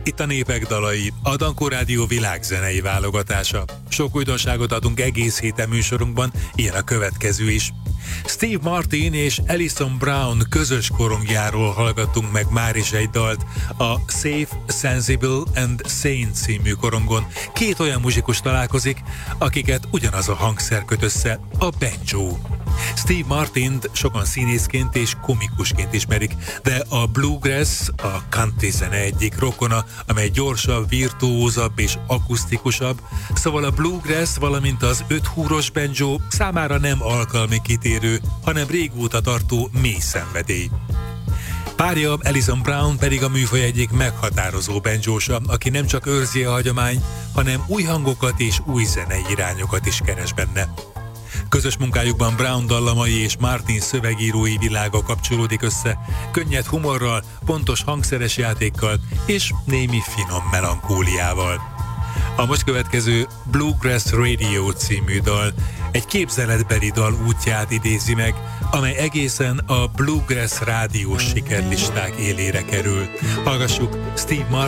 Itt a Népek dalai, a Dankó Rádió világzenei válogatása. Sok újdonságot adunk egész héten műsorunkban, ilyen a következő is. Steve Martin és Alison Brown közös korongjáról hallgattunk meg már is egy dalt, a Safe, Sensible and Sane című korongon. Két olyan muzsikus találkozik, akiket ugyanaz a hangszer köt össze, a banjo. Steve Martint sokan színészként és komikusként ismerik, de a bluegrass a country zene egyik rokona, amely gyorsabb, virtuózabb és akusztikusabb, szóval a bluegrass, valamint az 5 húros banjo számára nem alkalmi kitérő, hanem régóta tartó mély szenvedély. Párja, Alison Brown pedig a műfaj egyik meghatározó banjósa, aki nem csak őrzi a hagyományt, hanem új hangokat és új zenei irányokat is keres benne. Közös munkájukban Brown dallamai és Martin szövegírói világa kapcsolódik össze, könnyed humorral, pontos hangszeres játékkal és némi finom melankóliával. A most következő Bluegrass Radio című dal egy képzeletbeli dal útját idézi meg, amely egészen a Bluegrass rádiós sikerlisták élére kerül. Hallgassuk Steve Martin